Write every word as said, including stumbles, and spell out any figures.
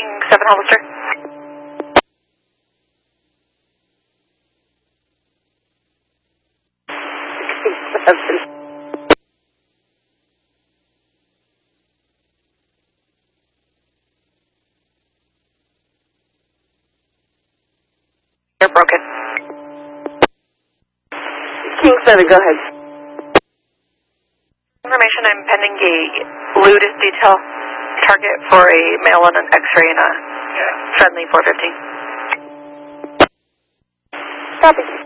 King seven Hollister. Seven. They're broken. King seven, go ahead. Information, I'm pending a Ludus detail target for a male on an X-ray and a friendly four fifteen. Copy.